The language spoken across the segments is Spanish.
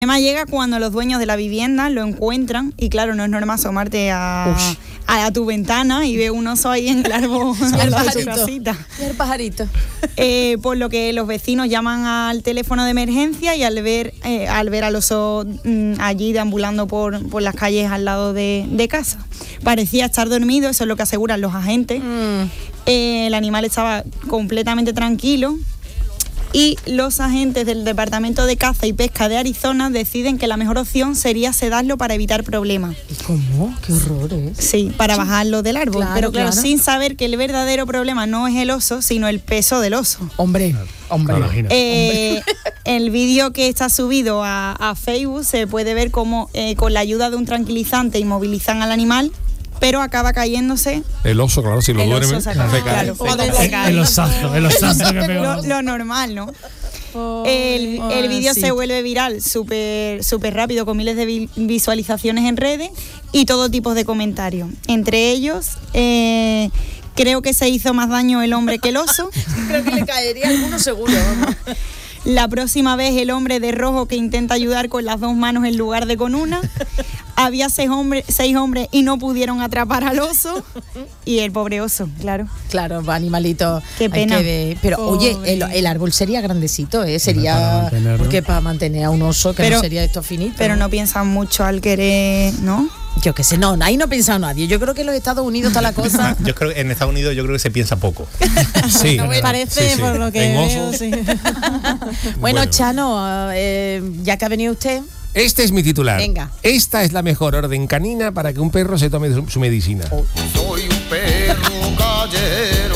problema llega cuando los dueños de la vivienda lo encuentran y claro, no es normal asomarte a tu ventana y ve un oso ahí en el árbol al lado de tu casita. Y el pajarito. Por lo que los vecinos llaman al teléfono de emergencia y al ver al oso allí deambulando por las calles al lado de casa. Parecía estar dormido, eso es lo que aseguran los agentes. El animal estaba completamente tranquilo. Y los agentes del Departamento de Caza y Pesca de Arizona deciden que la mejor opción sería sedarlo para evitar problemas. ¿Cómo? ¡Qué horror, ¿eh? Sí, para bajarlo del árbol. Claro, pero claro, claro, sin saber que el verdadero problema no es el oso, sino el peso del oso. Hombre. El vídeo que está subido a Facebook se puede ver cómo con la ayuda de un tranquilizante inmovilizan al animal, pero acaba cayéndose. El oso, claro, si lo duerme, se cae. El osazo que pegó. Lo normal, ¿no? El vídeo se vuelve viral súper rápido, con miles de visualizaciones en redes y todo tipo de comentarios. Entre ellos, creo que se hizo más daño el hombre que el oso. Creo que le caería alguno seguro. La próxima vez el hombre de rojo que intenta ayudar con las dos manos en lugar de con una. Había seis hombres y no pudieron atrapar al oso. Y el pobre oso, claro. Claro, animalito. Qué pena. Pero oye, el árbol sería grandecito, ¿eh? Sería... Porque para mantener a un oso, que no sería esto finito. Pero no piensan mucho al querer, ¿no? Yo qué sé, no, ahí no ha pensado nadie. Yo creo que en los Estados Unidos está la cosa. Yo creo que en Estados Unidos se piensa poco. Sí, no, parece por lo que veo, sí. Bueno, Chano, ya que ha venido usted. Este es mi titular. Venga. Esta es la mejor orden canina para que un perro se tome su medicina. Soy un perro callero.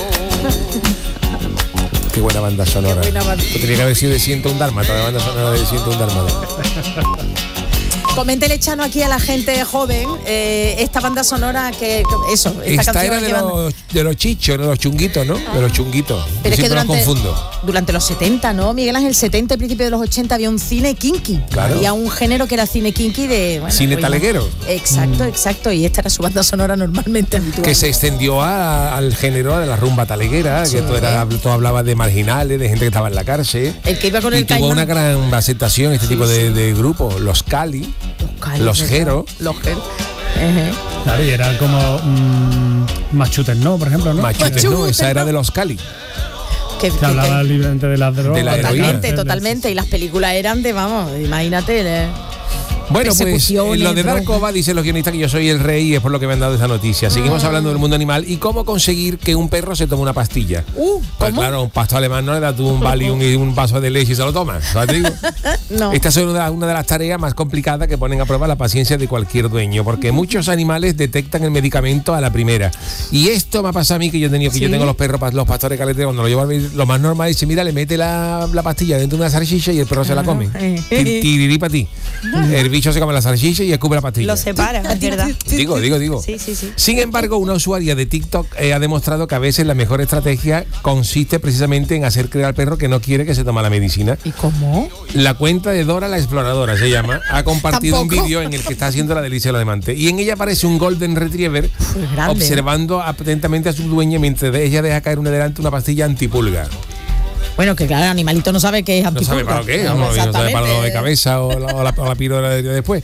Qué buena banda sonora. Qué buena banda. Tenía que haber sido de 101 Dálmata, la banda sonora de 101 Dálmata. Coméntele, Chano, aquí a la gente joven esta banda sonora Esta era de los chichos, de los chunguitos, ¿no? De los chunguitos. Pero es que los confundo. Durante los 70, ¿no? Miguel Ángel, 70 y principio de los 80 había un cine kinky. Claro. Había un género que era cine kinky de... Bueno, cine taleguero. Exacto. Y esta era su banda sonora normalmente habitual. Que se extendió al género de la rumba taleguera, sí. Que todo hablaba de marginales, de gente que estaba en la cárcel. El que iba con y el tuvo caimán. una gran aceptación este tipo de grupos. Los Cali. Los Jero. Los Jero. Claro, y era como Machutes, ¿no? Por ejemplo, ¿no? Machutes, no, esa era de los Cali. Que hablaba libremente de las drogas. De la heroína. Totalmente. Y las películas eran de, imagínate. Bueno, pues en lo de Darkova dicen los guionistas que yo soy el rey y es por lo que me han dado esa noticia. Seguimos hablando del mundo animal y cómo conseguir que un perro se tome una pastilla. Pues claro, un pastor alemán no le da tú un Valium y un vaso de leche y se lo toma. ¿Sabes? Te digo? No. Esta es una de las tareas más complicadas que ponen a prueba la paciencia de cualquier dueño, porque muchos animales detectan el medicamento a la primera. Y esto me ha pasado a mí, que yo tengo los perros, los pastores caleteros, cuando lo llevo lo más normal es, mira, le mete la pastilla dentro de una salchicha y el perro se la come. Tirirí para ti. El bicho se come la salchicha y escupe la pastilla. Lo separa, es verdad. Digo. Sí. Sin embargo, una usuaria de TikTok ha demostrado que a veces la mejor estrategia consiste precisamente en hacer creer al perro que no quiere que se tome la medicina. ¿Y cómo? La cuenta de Dora la Exploradora, se llama, ha compartido un vídeo en el que está haciendo la delicia de la demante. Y en ella aparece un Golden Retriever observando atentamente a su dueña mientras ella deja caer una pastilla antipulga. Bueno, que claro, el animalito no sabe qué es antipulga. No sabe para lo que es, no sabe para lo de cabeza o la píldora de después.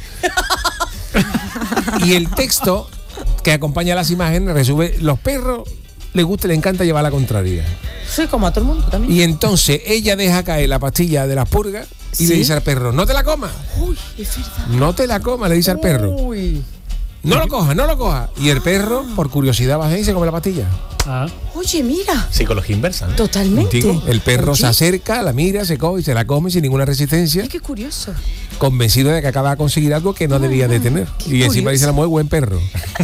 Y el texto que acompaña las imágenes resume: los perros les encanta llevar la contraria. Sí, como a todo el mundo también. Y entonces ella deja caer la pastilla de las purgas y le dice al perro: no te la comas. Uy, es verdad. No te la comas, le dice al perro. Uy. No lo cojas. Y el perro, por curiosidad, va y se come la pastilla. Oye, mira. Psicología inversa, ¿no? Totalmente. Digo, el perro se acerca, la mira, se coge y se la come sin ninguna resistencia. Ay, qué curioso. Convencido de que acaba de conseguir algo que no debía de tener. Y encima dice la mujer: buen perro.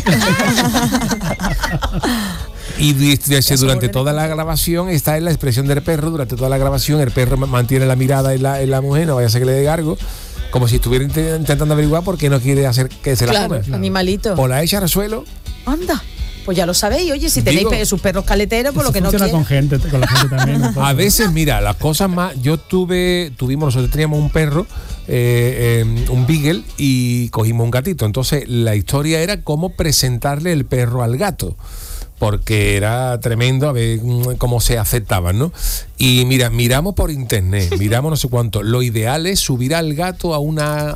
Y durante toda la grabación está en la expresión del perro. Durante toda la grabación el perro mantiene la mirada en la mujer, no vaya a ser que le dé gargo, como si estuviera intentando averiguar por qué no quiere hacer que se la coma. Animalito. O la echa al suelo. Anda. Pues ya lo sabéis, oye, si tenéis sus perros caleteros, por lo que no quieren. Con la gente también. A veces, mira, las cosas más... Nosotros teníamos un perro, un beagle, y cogimos un gatito. Entonces, la historia era cómo presentarle el perro al gato. porque era tremendo a ver cómo se aceptaban, ¿no? Y mira, miramos por internet, miramos no sé cuánto. Lo ideal es subir al gato a